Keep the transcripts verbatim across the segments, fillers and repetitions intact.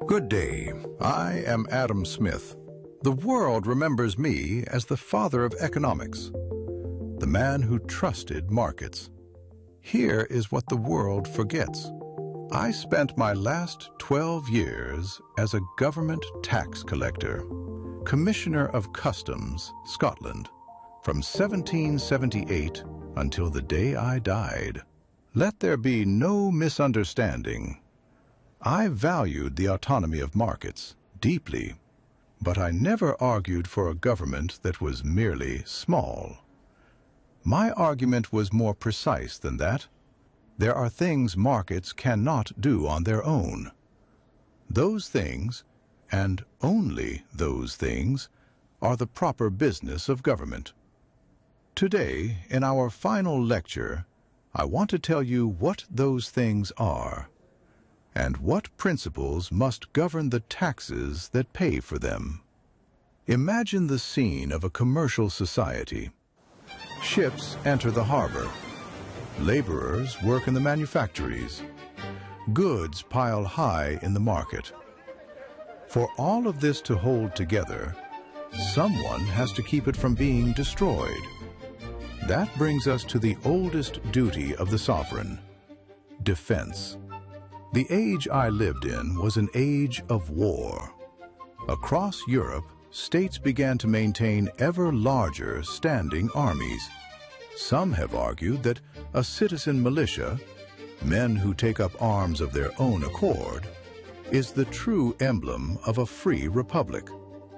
Good day. I am Adam Smith. The world remembers me as the father of economics, the man who trusted markets. Here is what the world forgets. I spent my last twelve years as a government tax collector, Commissioner of Customs, Scotland, from seventeen seventy-eight until the day I died. Let there be no misunderstanding. I valued the autonomy of markets deeply, but I never argued for a government that was merely small. My argument was more precise than that. There are things markets cannot do on their own. Those things, and only those things, are the proper business of government. Today, in our final lecture, I want to tell you what those things are, and what principles must govern the taxes that pay for them. Imagine the scene of a commercial society. Ships enter the harbor. Laborers work in the manufactories. Goods pile high in the market. For all of this to hold together, someone has to keep it from being destroyed. That brings us to the oldest duty of the sovereign, defense. The age I lived in was an age of war. Across Europe, states began to maintain ever larger standing armies. Some have argued that a citizen militia, men who take up arms of their own accord, is the true emblem of a free republic.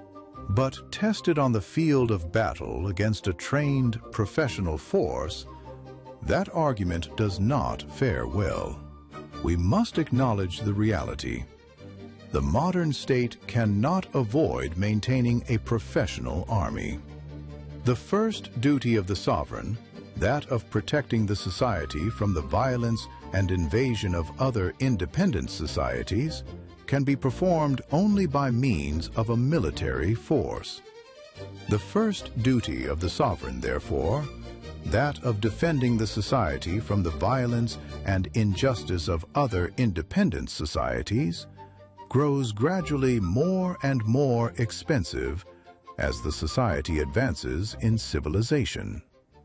But tested on the field of battle against a trained professional force, that argument does not fare well. We must acknowledge the reality. The modern state cannot avoid maintaining a professional army. The first duty of the sovereign, that of protecting the society from the violence and invasion of other independent societies, can be performed only by means of a military force. The first duty of the sovereign, therefore, that of defending the society from the violence and injustice of other independent societies, grows gradually more and more expensive as the society advances in civilization.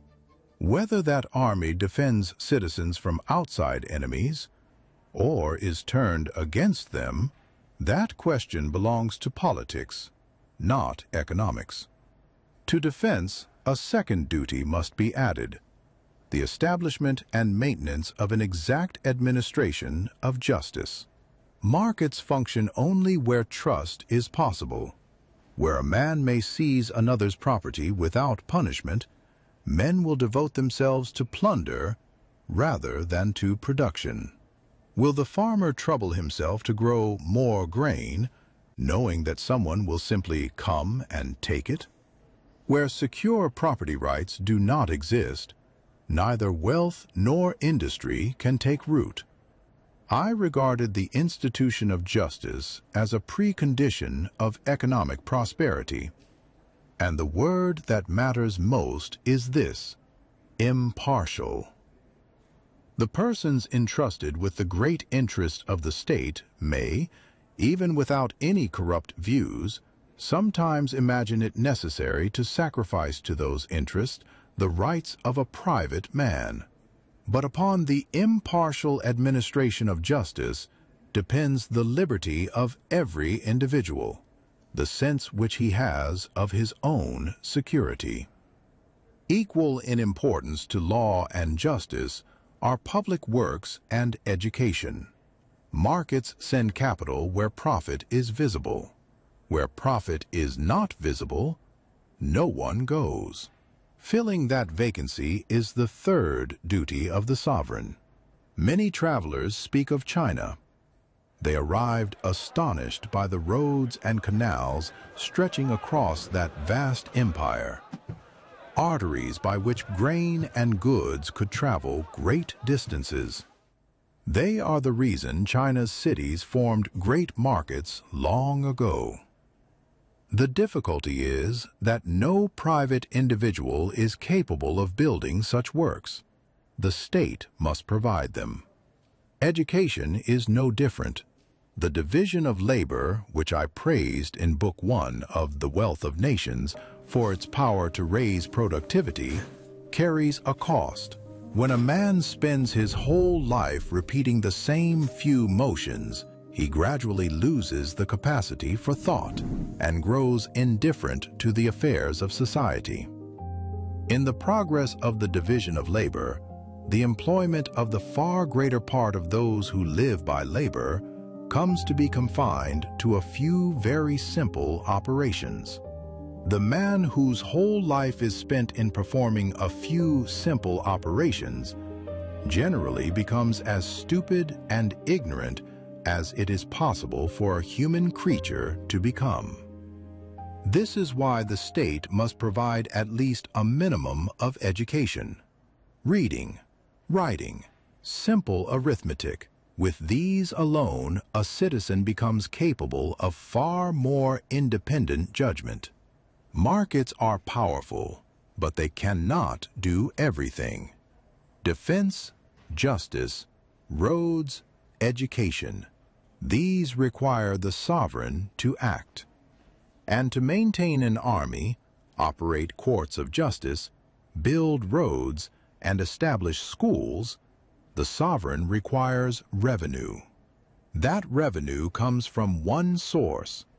Whether that army defends citizens from outside enemies or is turned against them, that question belongs to politics, not economics. To defense, a second duty must be added: the establishment and maintenance of an exact administration of justice. Markets function only where trust is possible. Where a man may seize another's property without punishment, men will devote themselves to plunder rather than to production. Will the farmer trouble himself to grow more grain, knowing that someone will simply come and take it? Where secure property rights do not exist, neither wealth nor industry can take root. I regarded the institution of justice as a precondition of economic prosperity. And the word that matters most is this: impartial. The persons entrusted with the great interest of the state may, even without any corrupt views, sometimes imagine it necessary to sacrifice to those interests the rights of a private man. But upon the impartial administration of justice depends the liberty of every individual, the sense which he has of his own security. Equal in importance to law and justice are public works and education. Markets send capital where profit is visible. Where profit is not visible, no one goes. Filling that vacancy is the third duty of the sovereign. Many travelers speak of China. They arrived astonished by the roads and canals stretching across that vast empire, arteries by which grain and goods could travel great distances. They are the reason China's cities formed great markets long ago. The difficulty is that no private individual is capable of building such works. The state must provide them. Education is no different. The division of labor, which I praised in Book One of The Wealth of Nations for its power to raise productivity, carries a cost. When a man spends his whole life repeating the same few motions, he gradually loses the capacity for thought and grows indifferent to the affairs of society. In the progress of the division of labor, the employment of the far greater part of those who live by labor comes to be confined to a few very simple operations. The man whose whole life is spent in performing a few simple operations generally becomes as stupid and ignorant as it is possible for a human creature to become. This is why the state must provide at least a minimum of education. Reading, writing, simple arithmetic. With these alone, a citizen becomes capable of far more independent judgment. Markets are powerful, but they cannot do everything. Defense, justice, roads, education. These require the sovereign to act. And to maintain an army, operate courts of justice, build roads, and establish schools, the sovereign requires revenue. That revenue comes from one source,